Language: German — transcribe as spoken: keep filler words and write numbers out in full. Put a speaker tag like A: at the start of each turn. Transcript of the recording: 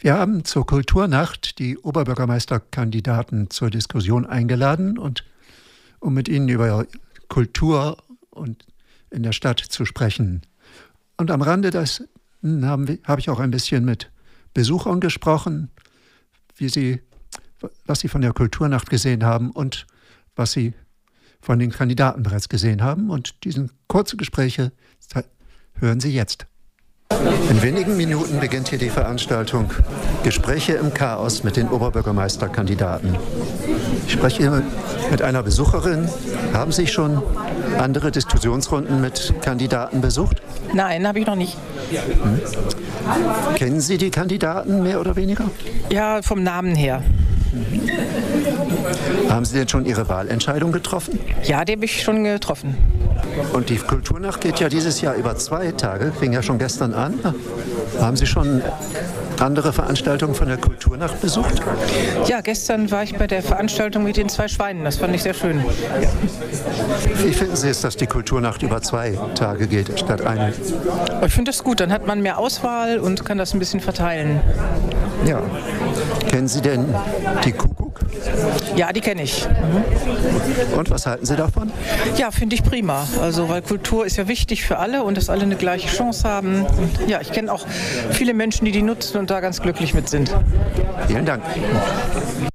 A: Wir haben zur Kulturnacht die Oberbürgermeisterkandidaten zur Diskussion eingeladen, und um mit ihnen über Kultur und in der Stadt zu sprechen. Und am Rande des haben wir, habe ich auch ein bisschen mit Besuchern gesprochen, wie sie, was sie von der Kulturnacht gesehen haben und was sie von den Kandidaten bereits gesehen haben. Und diese kurzen Gespräche hören Sie jetzt. In wenigen Minuten beginnt hier die Veranstaltung Gespräche im Chaos mit den Oberbürgermeisterkandidaten. Ich spreche hier mit einer Besucherin. Haben Sie schon andere Diskussionsrunden mit Kandidaten besucht?
B: Nein, habe ich noch nicht.
A: Hm. Kennen Sie die Kandidaten mehr oder weniger?
B: Ja, vom Namen her.
A: Mhm. Haben Sie denn schon Ihre Wahlentscheidung getroffen?
B: Ja, die habe ich schon getroffen.
A: Und die Kulturnacht geht ja dieses Jahr über zwei Tage, fing ja schon gestern an. Haben Sie schon andere Veranstaltungen von der Kulturnacht besucht?
B: Ja, gestern war ich bei der Veranstaltung mit den zwei Schweinen. Das fand ich sehr schön.
A: Wie finden Sie es, dass die Kulturnacht über zwei Tage geht statt einem?
B: Ich finde das gut. Dann hat man mehr Auswahl und kann das ein bisschen verteilen.
A: Ja. Kennen Sie denn die Kuckuck?
B: Ja, die kenne ich. Mhm.
A: Und was halten Sie davon?
B: Ja, finde ich prima. Also, weil Kultur ist ja wichtig für alle und dass alle eine gleiche Chance haben. Und ja, ich kenne auch viele Menschen, die die nutzen und da ganz glücklich mit sind.
A: Vielen Dank.